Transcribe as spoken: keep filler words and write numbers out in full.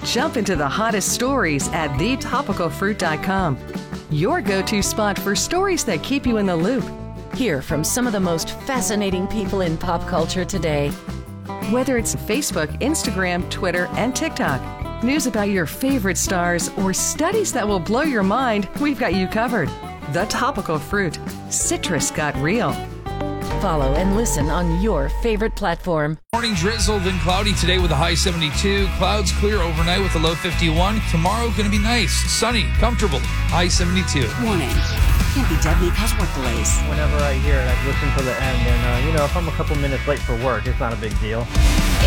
Jump into the hottest stories at the topical fruit dot com. Your go-to spot for stories that keep you in the loop. Hear from some of the most fascinating people in pop culture today. Whether it's Facebook, Instagram, Twitter, and TikTok, news about your favorite stars, or studies that will blow your mind, we've got you covered. The Topical Fruit. Citrus got real. Follow and listen on your favorite platform. Morning drizzle, then cloudy today with a high seventy-two. Clouds clear overnight with a low fifty-one. Tomorrow going to be nice, sunny, comfortable, high seventy-two. Warning. Can't be deadly cause work delays. Whenever I hear it, I listen to the end. And, uh, you know, if I'm a couple minutes late for work, it's not a big deal.